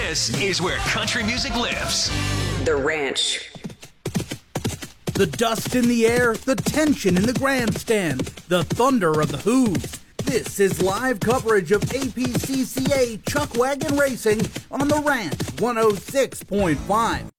This is where country music lives. The Ranch. The dust in the air, the tension in the grandstand, the thunder of the hooves. This is live coverage of APCCA Chuck Wagon Racing on The Ranch 106.5.